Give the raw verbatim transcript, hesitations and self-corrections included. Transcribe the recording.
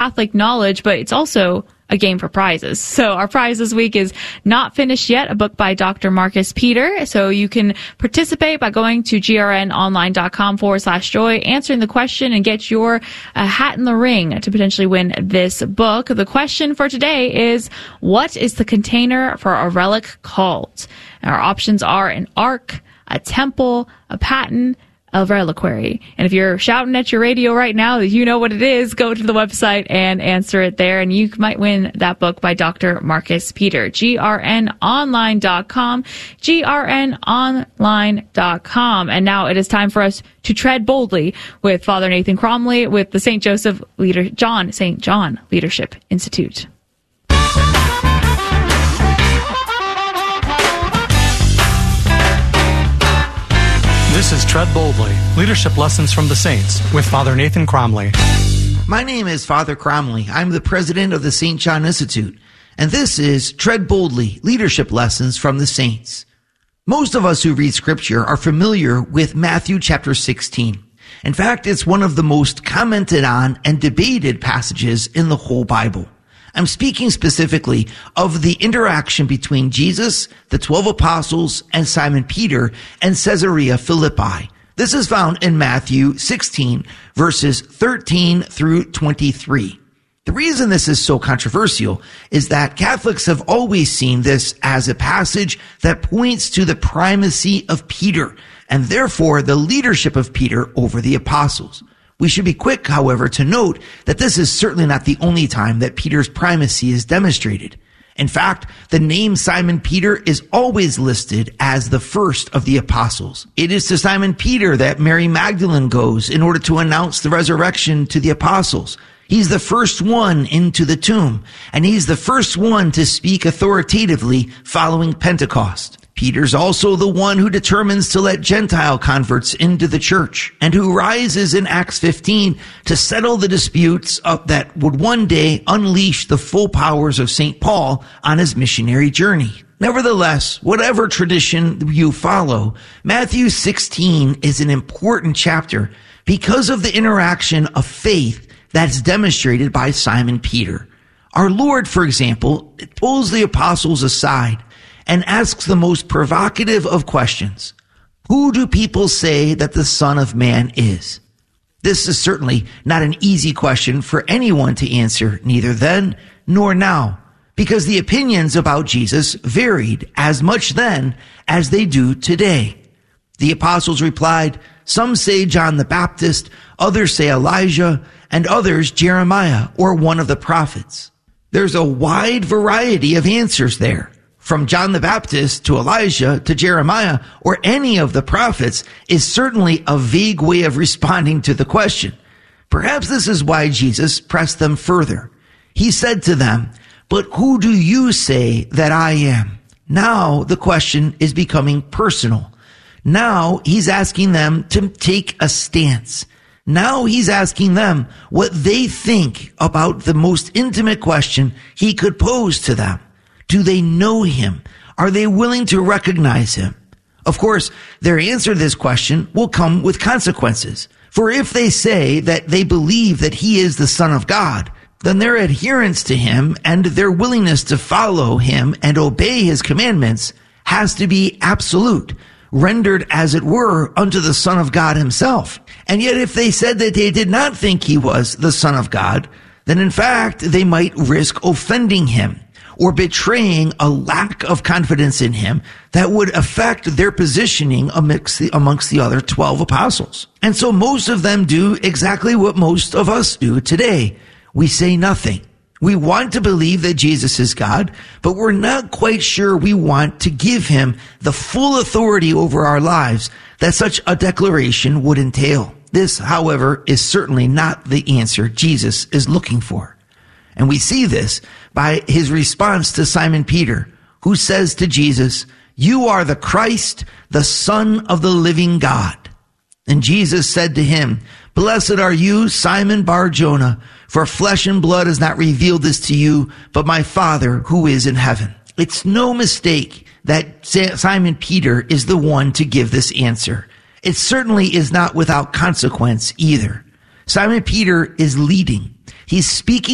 Catholic knowledge, but it's also a game for prizes. So our prize this week is Not Finished Yet, a book by Doctor Marcus Peter. So you can participate by going to grnonline.com forward slash joy, answering the question, and get your uh, hat in the ring to potentially win this book. The question for today is, what is the container for a relic called? Our options are an ark, a temple, a paten, a reliquary. And if you're shouting at your radio right now that you know what it is, go to the website and answer it there, and you might win that book by Doctor Marcus Peter. G R N online dot com, G R N online dot com. And now it is time for us to tread boldly with Father Nathan Cromly with the Saint Joseph Leader, John, Saint John Leadership Institute. This is Tread Boldly, Leadership Lessons from the Saints, with Father Nathan Cromly. My name is Father Cromly. I'm the president of the Saint John Institute, and this is Tread Boldly, Leadership Lessons from the Saints. Most of us who read Scripture are familiar with Matthew chapter sixteen. In fact, it's one of the most commented on and debated passages in the whole Bible. I'm speaking specifically of the interaction between Jesus, the twelve apostles, and Simon Peter and Caesarea Philippi. This is found in Matthew sixteen, verses thirteen through twenty-three. The reason this is so controversial is that Catholics have always seen this as a passage that points to the primacy of Peter, and therefore the leadership of Peter over the apostles. We should be quick, however, to note that this is certainly not the only time that Peter's primacy is demonstrated. In fact, the name Simon Peter is always listed as the first of the apostles. It is to Simon Peter that Mary Magdalene goes in order to announce the resurrection to the apostles. He's the first one into the tomb, and he's the first one to speak authoritatively following Pentecost. Peter's also the one who determines to let Gentile converts into the church, and who rises in Acts fifteen to settle the disputes of that would one day unleash the full powers of Saint Paul on his missionary journey. Nevertheless, whatever tradition you follow, Matthew sixteen is an important chapter because of the interaction of faith that's demonstrated by Simon Peter. Our Lord, for example, pulls the apostles aside and asks the most provocative of questions. Who do people say that the Son of Man is? This is certainly not an easy question for anyone to answer, neither then nor now, because the opinions about Jesus varied as much then as they do today. The apostles replied, some say John the Baptist, others say Elijah, and others Jeremiah or one of the prophets. There's a wide variety of answers there. From John the Baptist to Elijah to Jeremiah or any of the prophets is certainly a vague way of responding to the question. Perhaps this is why Jesus pressed them further. He said to them, but who do you say that I am? Now the question is becoming personal. Now he's asking them to take a stance. Now he's asking them what they think about the most intimate question he could pose to them. Do they know him? Are they willing to recognize him? Of course, their answer to this question will come with consequences. For if they say that they believe that he is the Son of God, then their adherence to him and their willingness to follow him and obey his commandments has to be absolute, rendered as it were unto the Son of God himself. And yet if they said that they did not think he was the Son of God, then in fact they might risk offending him or betraying a lack of confidence in him that would affect their positioning amongst the, amongst the other twelve apostles. And so most of them do exactly what most of us do today. We say nothing. We want to believe that Jesus is God, but we're not quite sure we want to give him the full authority over our lives that such a declaration would entail. This, however, is certainly not the answer Jesus is looking for. And we see this by his response to Simon Peter, who says to Jesus, you are the Christ, the Son of the living God. And Jesus said to him, blessed are you, Simon Bar-Jonah, for flesh and blood has not revealed this to you, but my Father who is in heaven. It's no mistake that Simon Peter is the one to give this answer. It certainly is not without consequence either. Simon Peter is leading. He's speaking